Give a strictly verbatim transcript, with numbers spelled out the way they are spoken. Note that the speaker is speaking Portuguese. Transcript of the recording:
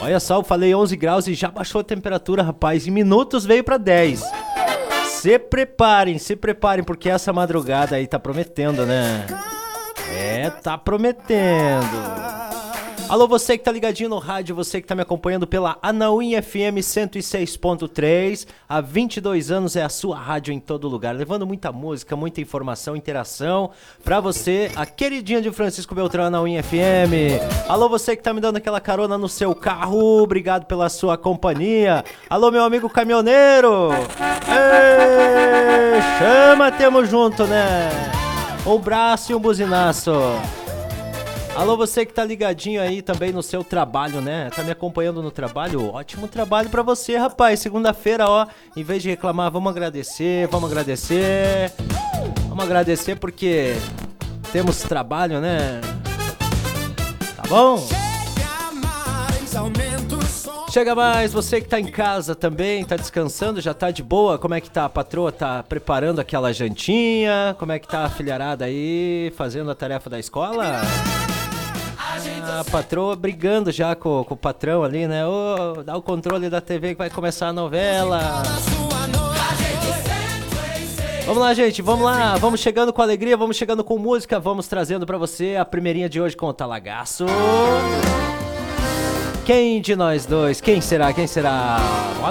Olha só, eu falei onze graus e já baixou a temperatura, rapaz. Em minutos veio pra dez. Se preparem, se preparem, porque essa madrugada aí tá prometendo, né? É, tá prometendo. Alô, você que tá ligadinho no rádio, você que tá me acompanhando pela Anauim F M cento e seis ponto três. Há vinte e dois anos é a sua rádio em todo lugar, levando muita música, muita informação, interação pra você, a queridinha de Francisco Beltrão, Anauim F M. Alô, você que tá me dando aquela carona no seu carro, obrigado pela sua companhia. Alô, meu amigo caminhoneiro. Ei, chama, tamo junto, né? Um braço e um buzinaço. Alô, você que tá ligadinho aí também no seu trabalho, né? Tá me acompanhando no trabalho? Ótimo trabalho pra você, rapaz. Segunda-feira, ó, em vez de reclamar, vamos agradecer, vamos agradecer. Vamos agradecer porque temos trabalho, né? Tá bom? Chega mais, você que tá em casa também, tá descansando, já tá de boa? Como é que tá a patroa? Tá preparando aquela jantinha? Como é que tá a filharada aí, fazendo a tarefa da escola? A patroa brigando já com, com o patrão ali, né? Ô, dá o controle da T V que vai começar a novela. Vamos lá, gente, vamos lá. Vamos chegando com alegria, vamos chegando com música. Vamos trazendo pra você a primeirinha de hoje com o Talagaço. Quem de nós dois? Quem será? Quem será?